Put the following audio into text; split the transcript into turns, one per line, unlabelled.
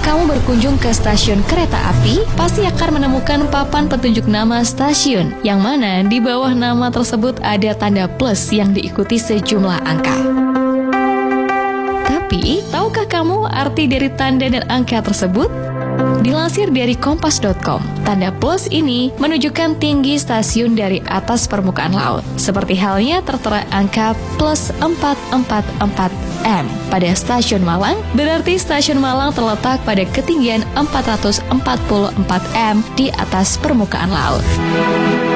kamu berkunjung ke stasiun kereta api, pasti akan menemukan papan petunjuk nama stasiun, yang mana di bawah nama tersebut ada tanda plus yang diikuti sejumlah angka. Tapi, tahukah kamu arti dari tanda dan angka tersebut? Dilansir dari kompas.com, tanda plus ini menunjukkan tinggi stasiun dari atas permukaan laut. Seperti halnya tertera angka plus 444 M pada stasiun Malang, berarti stasiun Malang terletak pada ketinggian 444 M di atas permukaan laut.